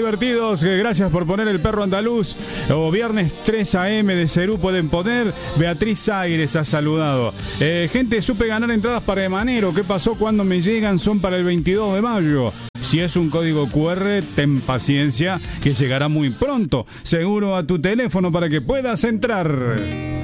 divertidos. Gracias por poner el perro andaluz. O viernes 3 AM de Cerú pueden poner. Beatriz Aires ha saludado. Gente, supe ganar entradas para Emanero. ¿Qué pasó cuando me llegan? Son para el 22 de mayo. Si es un código QR, ten paciencia que llegará muy pronto. Seguro a tu teléfono para que puedas entrar.